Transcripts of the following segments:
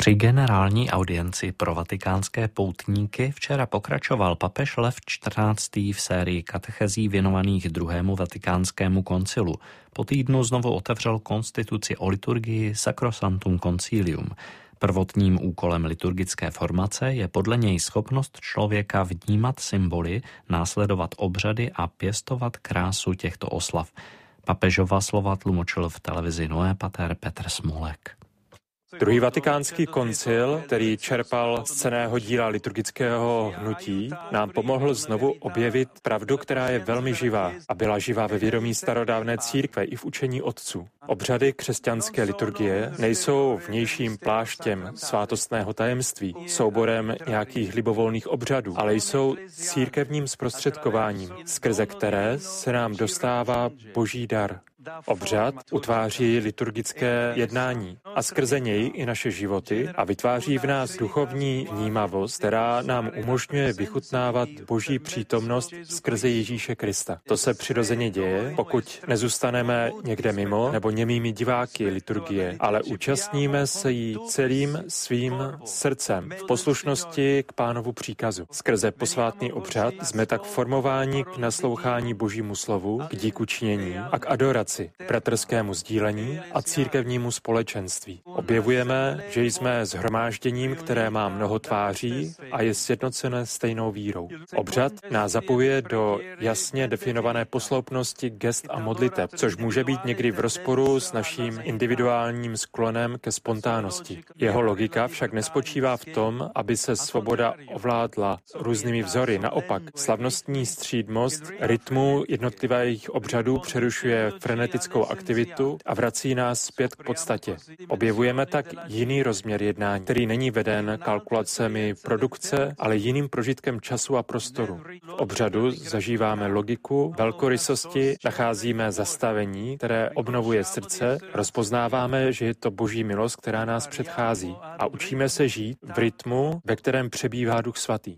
Při generální audienci pro vatikánské poutníky včera pokračoval papež Lev XIV. V sérii katechezí věnovaných druhému vatikánskému koncilu. Po týdnu znovu otevřel konstituci o liturgii Sacrosanctum Concilium. Prvotním úkolem liturgické formace je podle něj schopnost člověka vnímat symboly, následovat obřady a pěstovat krásu těchto oslav. Papežova slova tlumočil v televizi Noé pater Petr Smolek. Druhý vatikánský koncil, který čerpal z cenného díla liturgického hnutí, nám pomohl znovu objevit pravdu, která je velmi živá a byla živá ve vědomí starodávné církve i v učení otců. Obřady křesťanské liturgie nejsou vnějším pláštěm svátostného tajemství, souborem nějakých libovolných obřadů, ale jsou církevním zprostředkováním, skrze které se nám dostává boží dar. Obřad utváří liturgické jednání a skrze něj i naše životy a vytváří v nás duchovní vnímavost, která nám umožňuje vychutnávat boží přítomnost skrze Ježíše Krista. To se přirozeně děje, pokud nezůstaneme někde mimo nebo němými diváky liturgie, ale účastníme se jí celým svým srdcem v poslušnosti k Pánovu příkazu. Skrze posvátný obřad jsme tak formováni k naslouchání božímu slovu, k díkučinění a k adoraci, bratrskému sdílení a církevnímu společenství. Objevujeme, že jsme shromážděním, které má mnoho tváří a je sjednocené stejnou vírou. Obřad nás zapojuje do jasně definované posloupnosti gest a modliteb, což může být někdy v rozporu s naším individuálním sklonem ke spontánnosti. Jeho logika však nespočívá v tom, aby se svoboda ovládla různými vzory. Naopak, slavnostní střídmost rytmu jednotlivých obřadů přerušuje frenetickou aktivitu a vrací nás zpět k podstatě. Objevujeme tak jiný rozměr jednání, který není veden kalkulacemi produkce, ale jiným prožitkem času a prostoru. V obřadu zažíváme logiku velkorysosti, nacházíme zastavení, které obnovuje srdce, rozpoznáváme, že je to boží milost, která nás předchází a učíme se žít v rytmu, ve kterém přebývá Duch Svatý.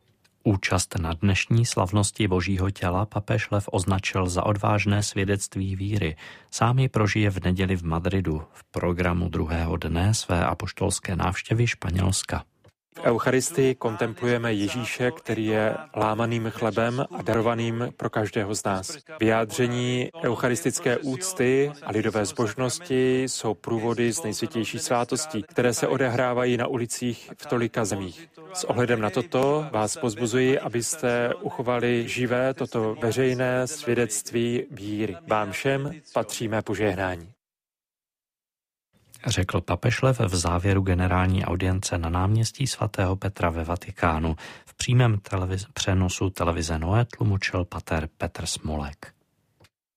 Účast na dnešní slavnosti Božího těla papež Lev označil za odvážné svědectví víry. Sám ji prožije v neděli v Madridu v programu druhého dne své apoštolské návštěvy Španělska. V Eucharistii kontemplujeme Ježíše, který je lámaným chlebem a darovaným pro každého z nás. Vyjádření eucharistické úcty a lidové zbožnosti jsou průvody z nejsvětější svátostí, které se odehrávají na ulicích v tolika zemích. S ohledem na toto vás povzbuzuji, abyste uchovali živé toto veřejné svědectví víry. Vám všem patří mé požehnání. Řekl papež Lev v závěru generální audience na náměstí svatého Petra ve Vatikánu. V přímém přenosu televize Noé tlumočil pater Petr Smolek.